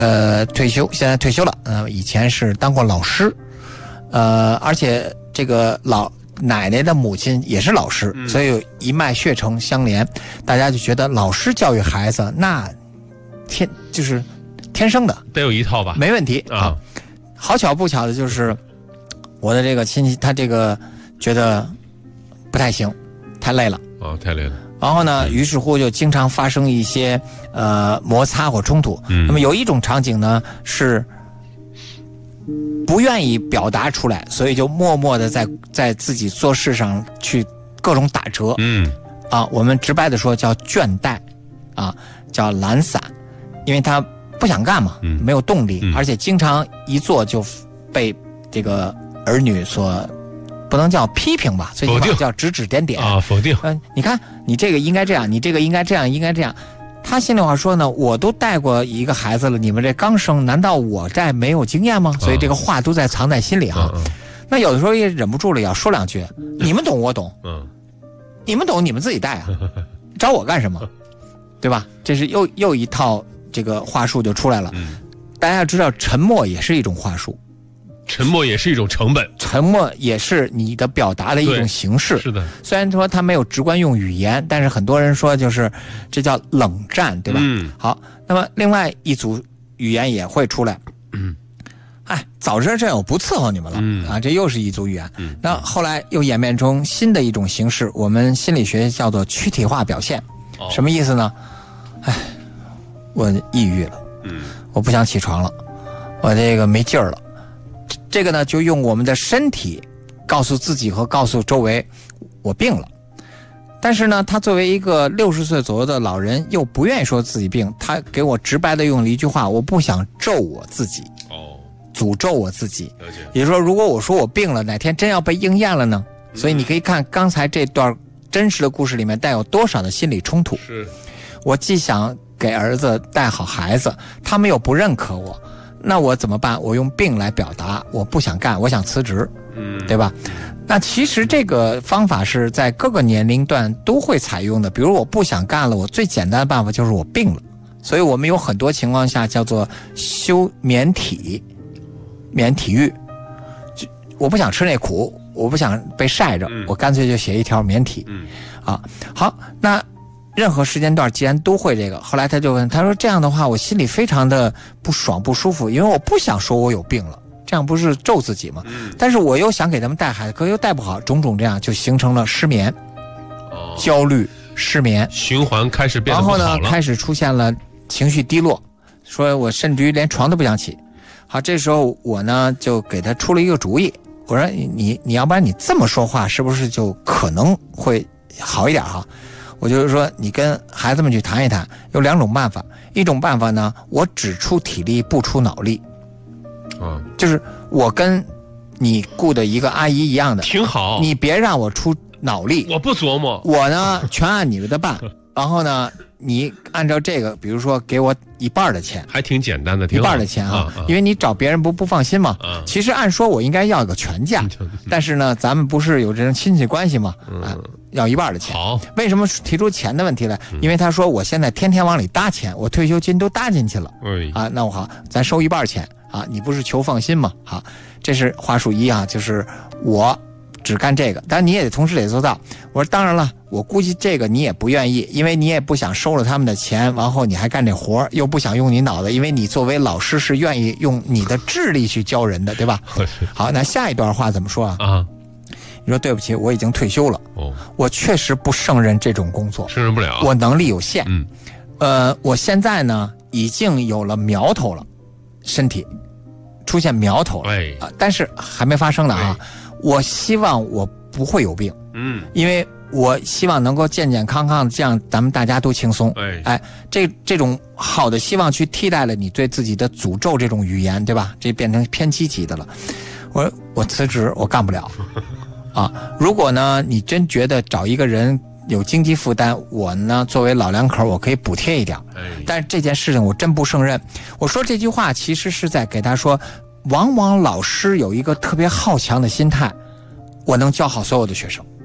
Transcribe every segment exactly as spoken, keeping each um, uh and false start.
呃退休，现在退休了，呃，以前是当过老师，呃，而且这个老奶奶的母亲也是老师，嗯、所以有一脉血承相连，大家就觉得老师教育孩子那天就是天生的， 得有一套吧， 没问题啊。 啊好巧不巧的就是我的这个亲戚，他这个觉得不太行，太累了啊，太累了。 然后呢，于是乎就经常发生一些呃摩擦或冲突。 嗯， 那么有一种场景呢是不愿意表达出来，所以就默默的在在自己做事上去各种打折。 嗯， 啊，我们直白的说叫倦怠，啊，叫懒散，因为他不想干嘛， 嗯、 没有动力、 嗯， 而且经常一做就被这个儿女所。不能叫批评吧，最起码叫指指点点啊，否定。 嗯、呃，你看你这个应该这样，你这个应该这样，应该这样。他心里话说呢，我都带过一个孩子了，你们这刚生，难道我这没有经验吗？所以这个话都在藏在心里哈。 嗯嗯、 那有的时候也忍不住了，要说两句。你们懂我懂， 嗯， 你们懂你们自己带啊，找我干什么？对吧？这是又又一套这个话术就出来了。 嗯、 大家要知道，沉默也是一种话术。 沉默也是一种成本， 沉默也是你的表达的一种形式。 是的， 虽然说他没有直观用语言，但是很多人说就是这叫冷战，对吧？ 嗯。 好，那么另外一组语言也会出来。 嗯。 哎，早知道这样我不伺候你们了、 嗯、 啊！这又是一组语言。 嗯。 那后来又演变成新的一种形式，我们心理学叫做躯体化表现。 哦、 什么意思呢？哎，我抑郁了。 嗯。 我不想起床了，我这个没劲儿了。这个呢，就用我们的身体告诉自己和告诉周围，我病了。但是呢，他作为一个六十岁左右的老人，又不愿意说自己病，他给我直白的用了一句话：我不想咒我自己， 哦， 诅咒我自己。 了解。 也就是说，如果我说我病了，哪天真要被应验了呢？所以你可以看刚才这段真实的故事里面带有多少的心理冲突。 是， 我既想给儿子带好孩子，他们又不认可我。那我怎么办？我用病来表达，我不想干，我想辞职， 嗯， 对吧？那其实这个方法是在各个年龄段都会采用的。比如我不想干了，我最简单的办法就是我病了。所以我们有很多情况下叫做休免体，免体育。我不想吃那苦，我不想被晒着， 嗯、 我干脆就写一条免体。 嗯， 啊，好，那。任何时间段既然都会这个，后来他就问，他说这样的话我心里非常的不爽不舒服，因为我不想说我有病了，这样不是咒自己吗？ 嗯、 但是我又想给他们带孩子，可又带不好，种种这样就形成了失眠、 哦、 焦虑、失眠循环开始变得不好了。然后呢开始出现了情绪低落，说我甚至于连床都不想起。好，这时候我呢就给他出了一个主意，我说你你要不然你这么说话是不是就可能会好一点哈？我就是说，你跟孩子们去谈一谈，有两种办法。一种办法呢，我只出体力不出脑力， 啊， 就是我跟你雇的一个阿姨一样的， 挺好。 你别让我出脑力， 我不琢磨， 我呢全按你的办。然后呢，你按照这个，比如说给我一半的钱， 还挺简单的，挺一半的钱啊， 啊啊因为你找别人不不放心嘛。 啊、 其实按说我应该要个全价，但是呢，咱们不是有这种亲戚关系吗？ 嗯、 啊，要一半的钱。 好， 为什么提出钱的问题来？因为他说我现在天天往里搭钱，我退休金都搭进去了。 哎、 啊，那我好，咱收一半钱啊，你不是求放心吗？好，这是话术一啊，就是我。只干这个，但你也得同时得做到。我说当然了，我估计这个你也不愿意，因为你也不想收了他们的钱，然后你还干这活，又不想用你脑子，因为你作为老师是愿意用你的智力去教人的，对吧？好，那下一段话怎么说啊？ 啊， 你说对不起，我已经退休了， 哦， 我确实不胜任这种工作， 胜任不了， 我能力有限， 嗯， 呃，我现在呢已经有了苗头了，身体出现苗头了， 哎， 啊，但是还没发生呢啊。我希望我不会有病， 嗯， 因为我希望能够健健康康的，这样咱们大家都轻松。 哎， 哎，这这种好的希望去替代了你对自己的诅咒这种语言，对吧？这变成偏积极的了。我我辞职，我干不了啊。如果呢，你真觉得找一个人有经济负担，我呢作为老两口，我可以补贴一点。 哎， 但是这件事情我真不胜任。我说这句话其实是在给他说。往往老师有一个特别好强的心态，我能教好所有的学生，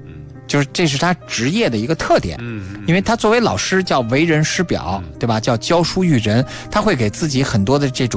就是这是他职业的一个特点。 嗯， 因为他作为老师叫为人师表，对吧？叫教书育人，他会给自己很多的这种